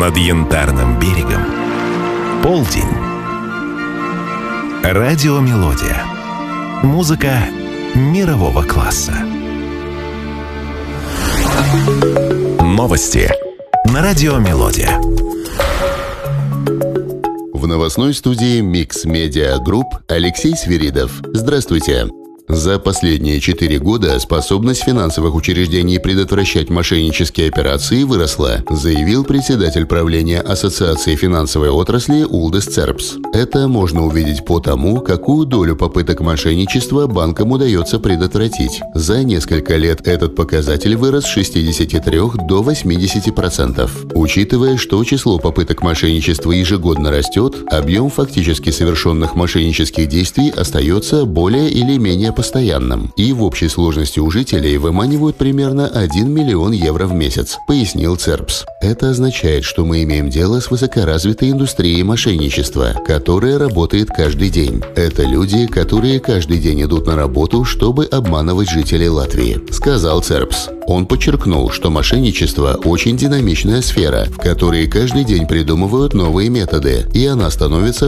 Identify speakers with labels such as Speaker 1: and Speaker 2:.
Speaker 1: Над Янтарным берегом полдень. Радиомелодия. Музыка мирового класса. Новости на Радиомелодия.
Speaker 2: В новостной студии Mix Media Group Алексей Свиридов. Здравствуйте. За последние 4 года способность финансовых учреждений предотвращать мошеннические операции выросла, заявил председатель правления Ассоциации финансовой отрасли Улдис Цербс. Это можно увидеть по тому, какую долю попыток мошенничества банкам удается предотвратить. За несколько лет этот показатель вырос с 63 до 80%. Учитывая, что число попыток мошенничества ежегодно растет, объем фактически совершенных мошеннических действий остается более или менее постоянным, и в общей сложности у жителей выманивают примерно 1 миллион евро в месяц, пояснил Цербс. Это означает, что мы имеем дело с высокоразвитой индустрией мошенничества, которая работает каждый день. Это люди, которые каждый день идут на работу, чтобы обманывать жителей Латвии, сказал Цербс. Он подчеркнул, что мошенничество – очень динамичная сфера, в которой каждый день придумывают новые методы, и она становится